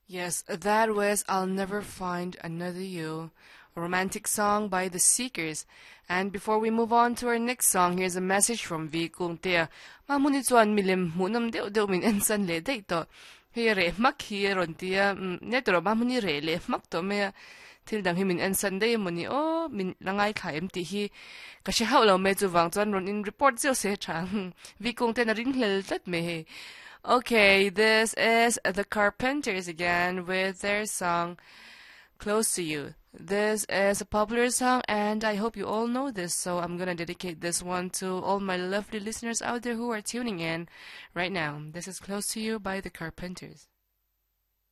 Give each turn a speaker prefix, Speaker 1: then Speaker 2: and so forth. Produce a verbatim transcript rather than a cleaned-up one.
Speaker 1: Yes, that was I'll Never Find Another You, a romantic song by The Seekers. And before we move on to our next song, here's a message from V Kung Tia. Mamuni chuan milim munam deu deu min ensan le dei to. Hi re mak hi ron tia netro mamuni re le mak to me til dang hi min ensan dei muni o min langai khaim ti hi kasi haulo me chu wang chuan ron in report zeu se chang. V Kung Tia na rin hlel tat me he. Okay, this is the Carpenters again with their song Close to You. This is a popular song and I hope you all know this, so I'm gonna dedicate this one to all my lovely listeners out there who are tuning in right now. This is Close to You by the Carpenters.